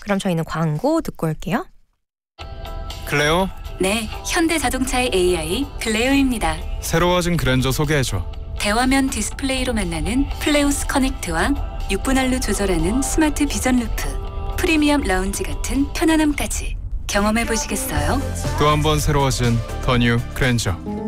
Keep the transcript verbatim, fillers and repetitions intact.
그럼 저희는 광고 듣고 올게요. 클레오, 네, 현대자동차의 에이아이 클레오입니다. 새로워진 그랜저 소개해줘. 대화면 디스플레이로 만나는 플레오스 커넥트와 육 분할로 조절하는 스마트 비전 루프, 프리미엄 라운지 같은 편안함까지 경험해 보시겠어요? 또 한 번 새로워진 더 뉴 그랜저.